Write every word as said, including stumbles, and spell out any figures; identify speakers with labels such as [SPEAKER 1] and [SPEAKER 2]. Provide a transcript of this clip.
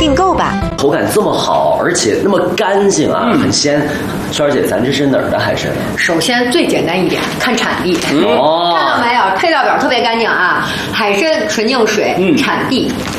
[SPEAKER 1] 订购吧。
[SPEAKER 2] 口感这么好，而且那么干净啊，嗯、很鲜。圈儿姐，咱这是哪儿的海参？
[SPEAKER 3] 首先最简单一点，看产地。
[SPEAKER 2] 哦，
[SPEAKER 3] 看到没有？配料表特别干净啊，海参纯净水，嗯、产地